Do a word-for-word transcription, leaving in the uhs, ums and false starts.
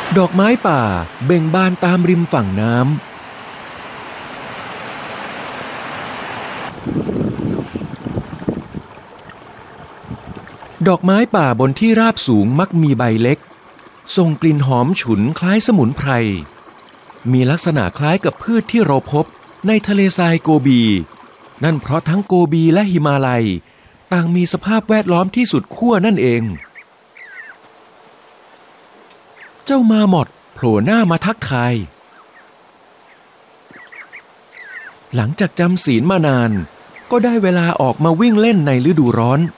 ดอกไม้ป่าเบ่งบานตามริมฝั่งน้ำดอกไม้ป่าบนที่ราบสูงมักมีใบเล็กส่งกลิ่นหอมฉุนคล้ายสมุนไพรมีลักษณะคล้ายกับพืชที่เราพบในทะเลทรายโกบีนั่นเพราะทั้งโกบีและหิมาลัยต่างมีสภาพแวดล้อมที่สุดขั้วนั่นเองเจ้ามาหมดโผล่หน้ามาทักทายหลังจากจำศีลมานานก็ได้เวลาออกมาวิ่งเล่นในฤดูร้อน